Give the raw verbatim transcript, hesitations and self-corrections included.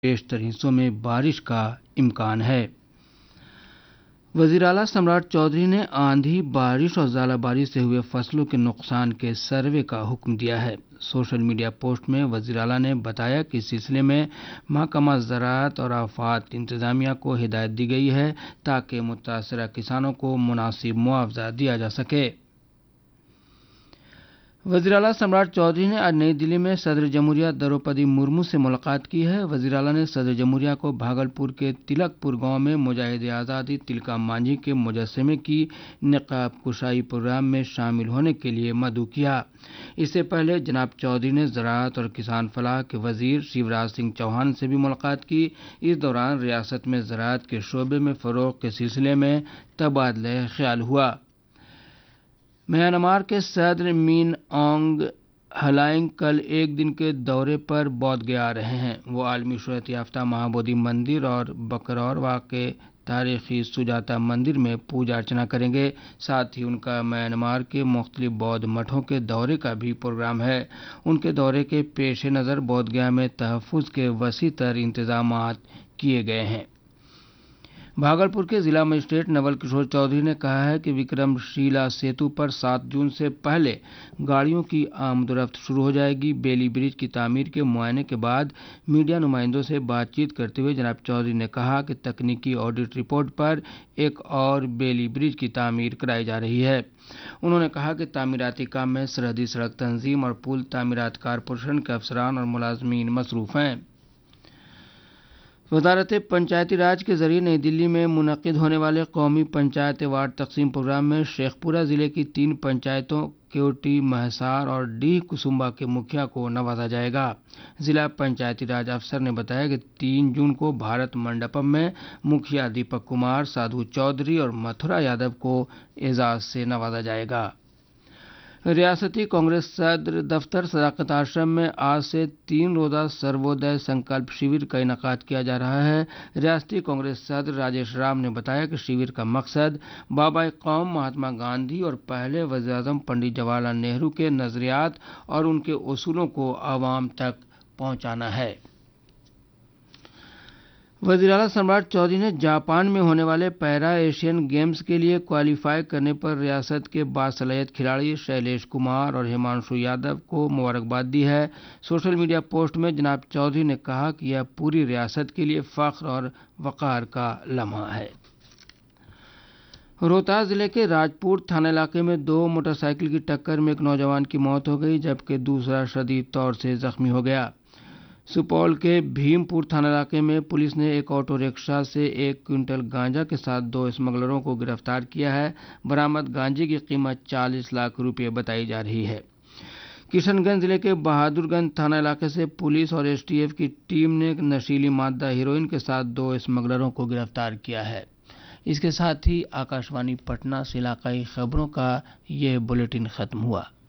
بیشتر حصوں میں بارش کا امکان ہے۔ وزیر اعلیٰ سمراٹ چودھری نے آندھی، بارش اور ژالہ باری سے ہوئے فصلوں کے نقصان کے سروے کا حکم دیا ہے۔ سوشل میڈیا پوسٹ میں وزیر اعلیٰ نے بتایا کہ اس سلسلے میں محکمہ زراعت اور آفات انتظامیہ کو ہدایت دی گئی ہے تاکہ متاثرہ کسانوں کو مناسب معاوضہ دیا جا سکے۔ وزیر اعلیٰ سمراٹ چودھری نے آج نئی دلی میں صدر جمہوریہ دروپدی مرمو سے ملاقات کی ہے۔ وزیر اعلیٰ نے صدر جمہوریہ کو بھاگلپور کے تلک پور گاؤں میں مجاہد آزادی تلکا مانجھی کے مجسمے کی نقاب کشائی پروگرام میں شامل ہونے کے لیے مدعو کیا۔ اس سے پہلے جناب چودھری نے زراعت اور کسان فلاح کے وزیر شیوراج سنگھ چوہان سے بھی ملاقات کی۔ اس دوران ریاست میں زراعت کے شعبے میں فروغ کے سلسلے میں تبادلہ خیال ہوا۔ میانمار کے صدر مین اونگ ہلائنگ کل ایک دن کے دورے پر بودھ گیا آ رہے ہیں۔ وہ عالمی شہرت یافتہ مہابودھی مندر اور بکروروا کے تاریخی سجاتا مندر میں پوجا ارچنا کریں گے۔ ساتھ ہی ان کا میانمار کے مختلف بودھ مٹھوں کے دورے کا بھی پروگرام ہے۔ ان کے دورے کے پیش نظر بودھ گیا میں تحفظ کے وسیع تر انتظامات کیے گئے ہیں۔ بھاگلپور کے ضلع مجسٹریٹ نول کشور چودھری نے کہا ہے کہ وکرم شیلا سیتو پر سات جون سے پہلے گاڑیوں کی آمد و رفت شروع ہو جائے گی۔ بیلی برج کی تعمیر کے معائنے کے بعد میڈیا نمائندوں سے بات چیت کرتے ہوئے جناب چودھری نے کہا کہ تکنیکی آڈٹ رپورٹ پر ایک اور بیلی برج کی تعمیر کرائی جا رہی ہے۔ انہوں نے کہا کہ تعمیراتی کام میں سرحدی سڑک تنظیم اور پل تعمیرات کارپوریشن کے افسران اور ملازمین مصروف ہیں۔ وزارت پنچایتی راج کے ذریعے نئی دلی میں منعقد ہونے والے قومی پنچایت ایوارڈ تقسیم پروگرام میں شیخ پورہ ضلع کی تین پنچایتوں کیوٹی، مہسار اور ڈیہ کسمبا کے مکھیا کو نوازا جائے گا۔ ضلع پنچایتی راج افسر نے بتایا کہ تین جون کو بھارت منڈپم میں مکھیا دیپک کمار، سادھو چودھری اور متھرا یادو کو اعزاز سے نوازا جائے گا۔ ریاستی کانگریس صدر دفتر صداقت آشرم میں آج سے تین روزہ سروودے سنکلپ شیور کا انعقاد کیا جا رہا ہے۔ ریاستی کانگریس صدر راجیش رام نے بتایا کہ شیور کا مقصد بابا قوم مہاتما گاندھی اور پہلے وزیر اعظم پنڈت جواہر لال نہرو کے نظریات اور ان کے اصولوں کو عوام تک پہنچانا ہے۔ وزیر اعلیٰ سمراٹ چودھری نے جاپان میں ہونے والے پیرا ایشین گیمز کے لیے کوالیفائی کرنے پر ریاست کے باصلاحیت کھلاڑی شیلیش کمار اور ہمانشو یادو کو مبارکباد دی ہے۔ سوشل میڈیا پوسٹ میں جناب چودھری نے کہا کہ یہ پوری ریاست کے لیے فخر اور وقار کا لمحہ ہے۔ روہتاس ضلع کے راجپور تھانہ علاقے میں دو موٹر سائیکل کی ٹکر میں ایک نوجوان کی موت ہو گئی جبکہ دوسرا شدید طور سے زخمی ہو گیا۔ سپول کے بھیم پور تھانہ علاقے میں پولیس نے ایک آٹو رکشا سے ایک کوئنٹل گانجا کے ساتھ دو اسمگلروں کو گرفتار کیا ہے۔ برآمد گانجے کی قیمت چالیس لاکھ روپے بتائی جا رہی ہے۔ کشن گنج ضلع کے بہادر گنج تھانہ علاقے سے پولیس اور ایس ٹی ایف کی ٹیم نے نشیلی مادہ ہیروئن کے ساتھ دو اسمگلروں کو گرفتار کیا ہے۔ اس کے ساتھ ہی آکاش وانی پٹنہ سے علاقائی خبروں کا یہ بلیٹن ختم ہوا۔